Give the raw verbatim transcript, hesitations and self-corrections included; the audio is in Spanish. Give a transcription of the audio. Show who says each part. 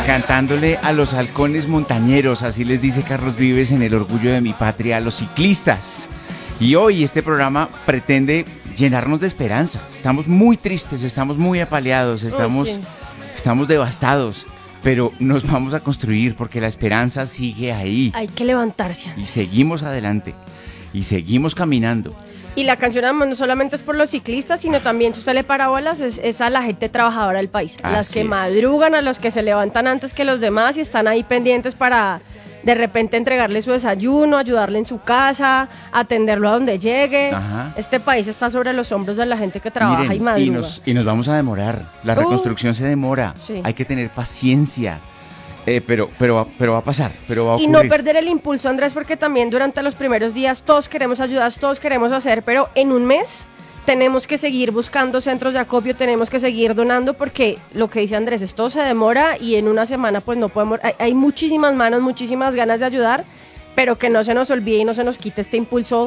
Speaker 1: cantándole a los halcones montañeros, así les dice Carlos Vives en El Orgullo de mi Patria, a los ciclistas. Y hoy este programa pretende llenarnos de esperanza. Estamos muy tristes, estamos muy apaleados, estamos, oh, sí. estamos devastados, pero nos vamos a construir porque la esperanza sigue ahí.
Speaker 2: Hay que levantarse.
Speaker 1: Y seguimos adelante, y seguimos caminando.
Speaker 2: Y la canción además no solamente es por los ciclistas, sino también, si usted le para bolas, es, es a la gente trabajadora del país. A las que es. madrugan, a los que se levantan antes que los demás y están ahí pendientes para de repente entregarle su desayuno, ayudarle en su casa, atenderlo a donde llegue. Ajá. Este país está sobre los hombros de la gente que trabaja. Miren, y madruga.
Speaker 1: Y nos, y nos vamos a demorar. La uh, reconstrucción se demora. Sí. Hay que tener paciencia. Eh, pero, pero, pero va a pasar, pero va a ocurrir.
Speaker 2: Y no perder el impulso, Andrés, porque también durante los primeros días todos queremos ayudar, todos queremos hacer, pero en un mes tenemos que seguir buscando centros de acopio, tenemos que seguir donando, porque lo que dice Andrés, esto se demora y en una semana pues no podemos, hay, hay muchísimas manos, muchísimas ganas de ayudar, pero que no se nos olvide y no se nos quite este impulso